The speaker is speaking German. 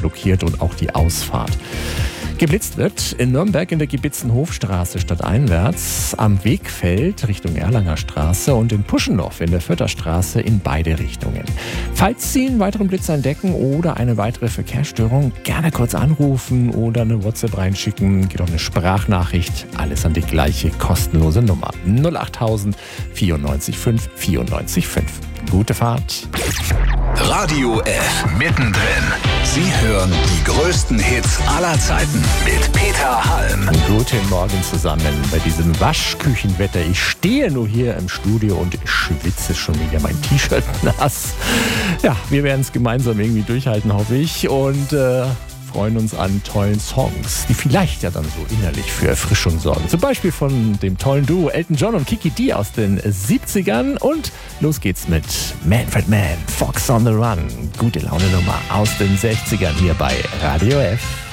blockiert und auch die Ausfahrt. Geblitzt wird in Nürnberg in der Gebitzenhofstraße stadteinwärts, am Wegfeld Richtung Erlanger Straße und in Puschendorf in der Fürtherstraße in beide Richtungen. Falls Sie einen weiteren Blitz entdecken oder eine weitere Verkehrsstörung, gerne kurz anrufen oder eine WhatsApp reinschicken. Geht auch eine Sprachnachricht. Alles an die gleiche kostenlose Nummer. 08000 94 5 94 5. Gute Fahrt. Radio F. Mittendrin. Sie hören die größten Hits aller Zeiten mit Peter Halm. Guten Morgen zusammen bei diesem Waschküchenwetter. Ich stehe nur hier im Studio und schwitze schon wieder, mein T-Shirt nass. Ja, wir werden es gemeinsam irgendwie durchhalten, hoffe ich. Und freuen uns an tollen Songs, die vielleicht ja dann so innerlich für Erfrischung sorgen. Zum Beispiel von dem tollen Duo Elton John und Kiki Dee aus den 70ern. Und los geht's mit Manfred Mann, Fox on the Run. Gute Laune Nummer aus den 60ern hier bei Radio F.